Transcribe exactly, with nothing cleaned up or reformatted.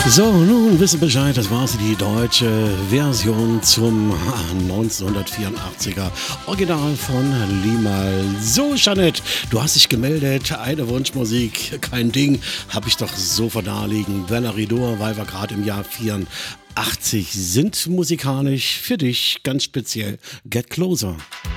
So, nun wisst ihr Bescheid, das war die deutsche Version zum neunzehnhundertvierundachtziger Original von Limahl. So, Jeanette, du hast dich gemeldet, eine Wunschmusik, kein Ding, habe ich doch so verdarlegen. Werner Ridor, weil wir gerade im Jahr vierundachtzig sind, musikalisch für dich ganz speziell Get Closer.